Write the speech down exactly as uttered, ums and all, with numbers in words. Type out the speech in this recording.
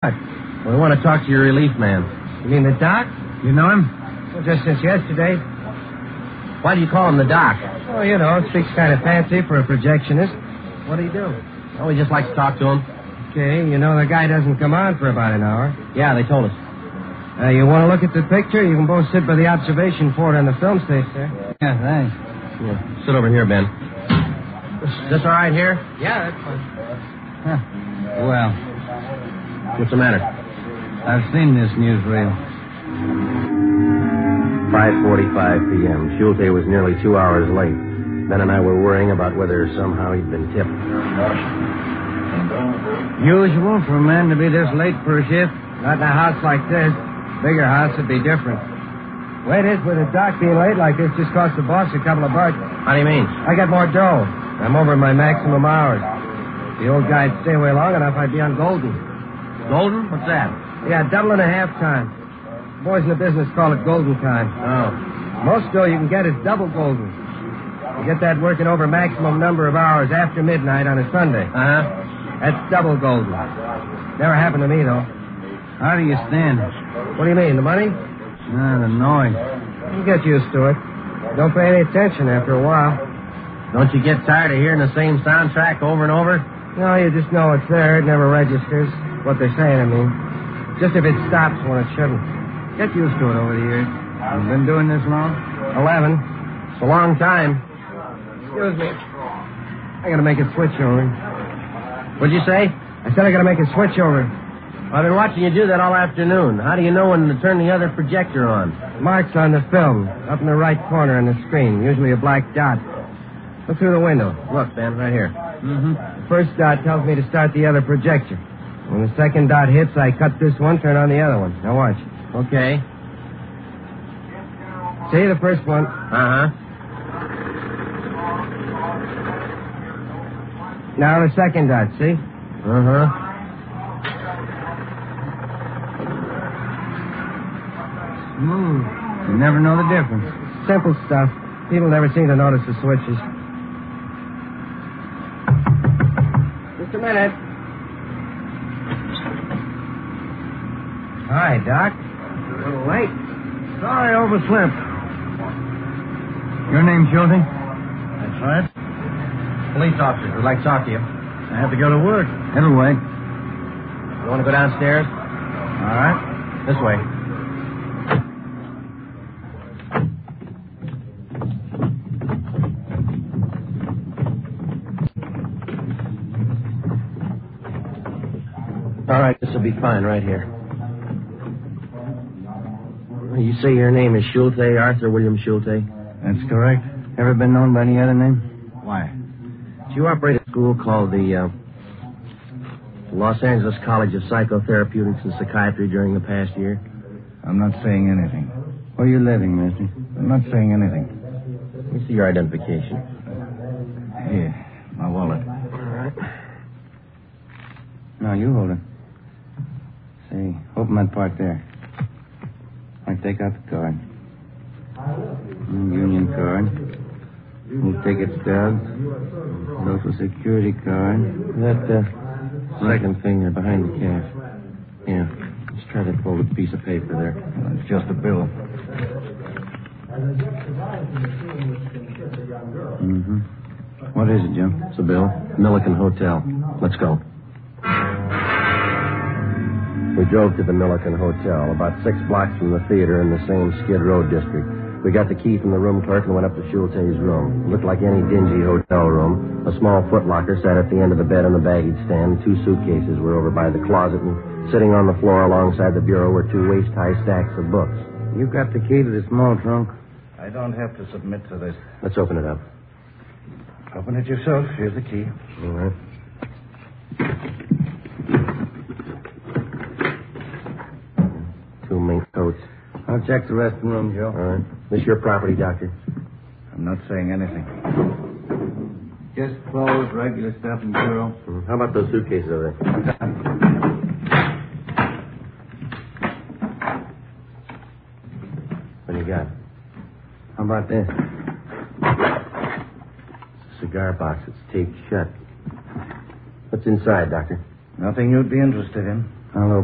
We want to talk to your relief man. You mean the doc? You know him? Well, just since yesterday. Why do you call him the doc? Oh, you know, speaks kind of fancy for a projectionist. What do you do? Oh, we just like to talk to him. Okay, you know the guy doesn't come on for about an hour. Yeah, they told us. Uh, you want to look at the picture? You can both sit by the observation port on the film station there. Yeah, thanks. Yeah. Sit over here, Ben. Is this all right here? Yeah, that's fine. Huh. Well, What's the matter? I've seen this newsreel. five forty-five p.m. Schulte was nearly two hours late. Ben and I were worrying about whether somehow he'd been tipped. Usual for a man to be this late for a shift? Not in a house like this. Bigger house would be different. Way it is with a doc being late like this just cost the boss a couple of bucks. How do you mean? I got more dough. I'm over my maximum hours. The old guy'd stay away long enough, I'd be on Golden. Golden? What's that? Yeah, double and a half time. Boys in the business call it Golden time. Oh. Most dough you can get is double Golden. You get that working over maximum number of hours after midnight on a Sunday. Uh-huh. That's double Golden. Never happened to me, though. How do you stand? What do you mean, the money? Ah, the noise. You get used to it. Don't pay any attention after a while. Don't you get tired of hearing the same soundtrack over and over? No, you just know it's there. It never registers. What they're saying, I mean. Just if it stops when it shouldn't. Get used to it over the years. You've been doing this long? Eleven. It's a long time. Excuse me. I gotta make a switch over. What'd you say? I said I gotta make a switch over. I've been watching you do that all afternoon. How do you know when to turn the other projector on? Marks on the film, up in the right corner on the screen, usually a black dot. Look through the window. Look, Ben, right here. Mm-hmm. The first dot tells me to start the other projector. When the second dot hits, I cut this one, turn on the other one. Now watch. Okay. See the first one? Uh-huh. Now the second dot, see? Uh-huh. Smooth. You never know the difference. Simple stuff. People never seem to notice the switches. Just a minute. Hi, Doc. A little late. Sorry, overslept. Your name Schulte? That's right. Police officers would like to talk to you. I have to go to work. It'll wait. You want to go downstairs? All right. This way. All right, this will be fine right here. You say your name is Schulte, Arthur William Schulte? That's correct. Ever been known by any other name? Why? Do you operate a school called the uh, Los Angeles College of Psychotherapeutics and Psychiatry during the past year? I'm not saying anything. Where are you living, mister? I'm not saying anything. Let me see your identification. Here, my wallet. All right. No, you hold it. Say, open that part there. I take out the card. Union card. We'll take its stubs. Social Security card. That uh, second thing there behind the calf. Yeah. Let's try that folded piece of paper there. Well, it's just a bill. Mm-hmm. What is it, Jim? It's a bill. Milliken Hotel. Let's go. We drove to the Milliken Hotel, about six blocks from the theater in the same Skid Row district. We got the key from the room clerk and went up to Schulte's room. It looked like any dingy hotel room. A small footlocker sat at the end of the bed on the baggage stand. Two suitcases were over by the closet, and sitting on the floor alongside the bureau were two waist-high stacks of books. You got the key to the small trunk? I don't have to submit to this. Let's open it up. Open it yourself. Here's the key. All right. Two mink coats. I'll check the rest of the room, Joe. All right. This your property, Doctor? I'm not saying anything. Just clothes, regular stuff in the bureau. Hmm. How about those suitcases over there? What do you got? How about this? It's a cigar box. It's taped shut. What's inside, Doctor? Nothing you'd be interested in. Hello.